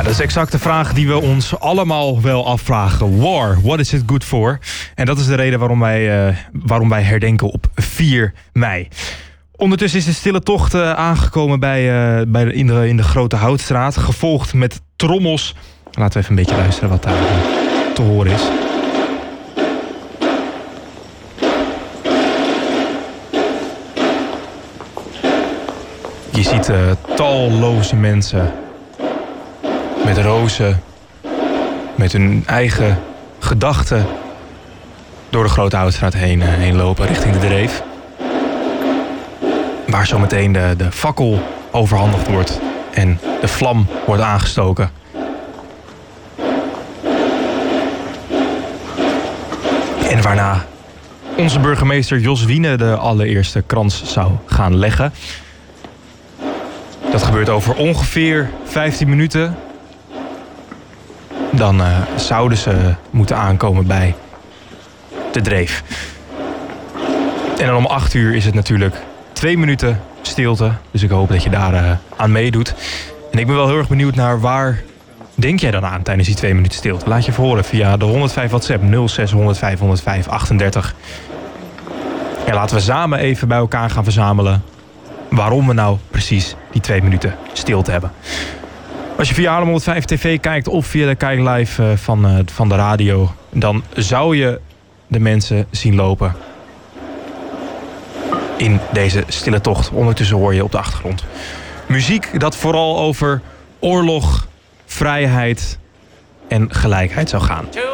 Dat is exact de vraag die we ons allemaal wel afvragen. War, what is it good for? En dat is de reden waarom wij herdenken op 4 mei. Ondertussen is de stille tocht aangekomen in de Grote Houtstraat. Gevolgd met trommels. Laten we even een beetje luisteren wat daar te horen is. Je ziet talloze mensen met rozen, met hun eigen gedachten door de Grote Houtstraat heen lopen richting de Dreef. Waar zometeen de fakkel overhandigd wordt en de vlam wordt aangestoken. En waarna onze burgemeester Jos Wiene de allereerste krans zou gaan leggen. Dat gebeurt over ongeveer 15 minuten. Dan zouden ze moeten aankomen bij de Dreef. En dan om 8 uur is het natuurlijk 2 minuten stilte. Dus ik hoop dat je daar aan meedoet. En ik ben wel heel erg benieuwd naar waar denk jij dan aan tijdens die 2 minuten stilte. Laat je even horen via de 105 WhatsApp 06 105 105 38. En laten we samen even bij elkaar gaan verzamelen waarom we nou precies die 2 minuten stilte hebben. Als je via Haarlem 105 TV kijkt of via de kijklive van de radio, dan zou je de mensen zien lopen in deze stille tocht. Ondertussen hoor je op de achtergrond muziek dat vooral over oorlog, vrijheid en gelijkheid zou gaan.